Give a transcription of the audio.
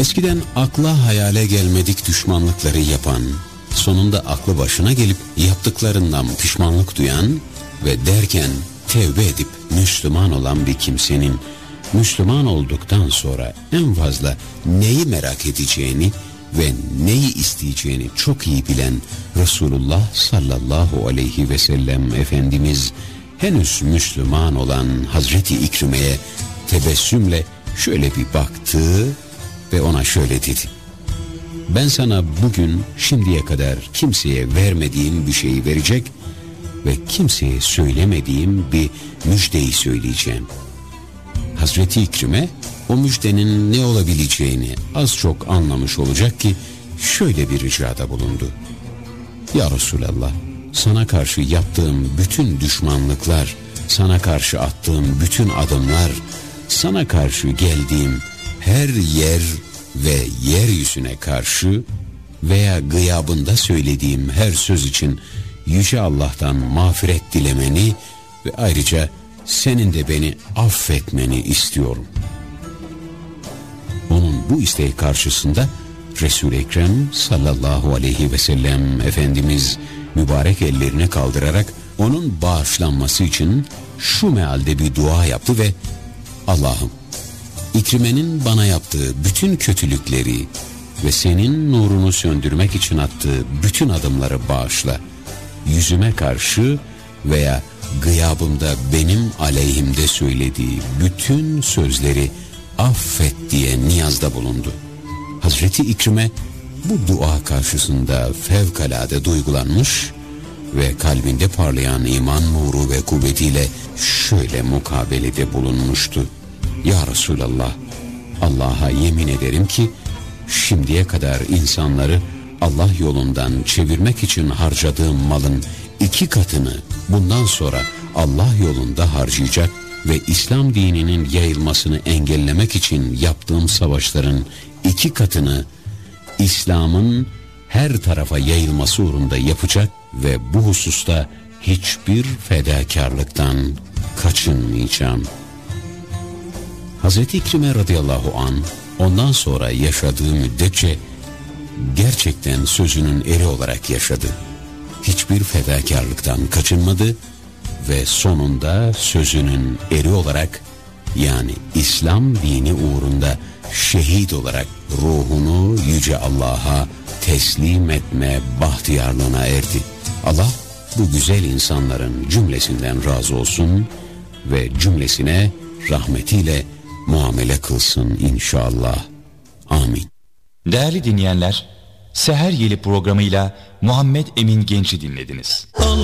Eskiden akla hayale gelmedik düşmanlıkları yapan, sonunda aklı başına gelip yaptıklarından pişmanlık duyan ve derken tevbe edip Müslüman olan bir kimsenin Müslüman olduktan sonra en fazla neyi merak edeceğini ve neyi isteyeceğini çok iyi bilen Resulullah sallallahu aleyhi ve sellem Efendimiz henüz Müslüman olan Hazreti İkrime'ye tebessümle şöyle bir baktı ve ona şöyle dedi: ben sana bugün şimdiye kadar kimseye vermediğim bir şeyi verecek ve kimseye söylemediğim bir müjdeyi söyleyeceğim. Hazreti İkrime o müjdenin ne olabileceğini az çok anlamış olacak ki şöyle bir ricada bulundu: ya Resulallah, sana karşı yaptığım bütün düşmanlıklar, sana karşı attığım bütün adımlar, sana karşı geldiğim her yer ve yeryüzüne karşı veya gıyabında söylediğim her söz için Yüce Allah'tan mağfiret dilemeni ve ayrıca senin de beni affetmeni istiyorum. Onun bu isteği karşısında Resul-i Ekrem sallallahu aleyhi ve sellem Efendimiz mübarek ellerini kaldırarak onun bağışlanması için şu mealde bir dua yaptı ve Allah'ım, İkrime'nin bana yaptığı bütün kötülükleri ve senin nurunu söndürmek için attığı bütün adımları bağışla. Yüzüme karşı veya gıyabımda benim aleyhimde söylediği bütün sözleri affet diye niyazda bulundu. Hazreti İkrime bu dua karşısında fevkalade duygulanmış ve kalbinde parlayan iman nuru ve kuvvetiyle şöyle mukabelede bulunmuştu: ya Resulallah, Allah'a yemin ederim ki şimdiye kadar insanları Allah yolundan çevirmek için harcadığım malın 2 katını bundan sonra Allah yolunda harcayacak ve İslam dininin yayılmasını engellemek için yaptığım savaşların 2 katını İslam'ın her tarafa yayılması uğrunda yapacak ve bu hususta hiçbir fedakarlıktan kaçınmayacağım. Hazreti İkrime radıyallahu anh ondan sonra yaşadığı müddetçe gerçekten sözünün eri olarak yaşadı. Hiçbir fedakarlıktan kaçınmadı ve sonunda sözünün eri olarak, yani İslam dini uğrunda şehit olarak ruhunu Yüce Allah'a teslim etme bahtiyarlığına erdi. Allah bu güzel insanların cümlesinden razı olsun ve cümlesine rahmetiyle muamele kılsın inşallah. Amin. Değerli dinleyenler, Seher Yeli programıyla Muhammed Emin Genç'i dinlediniz.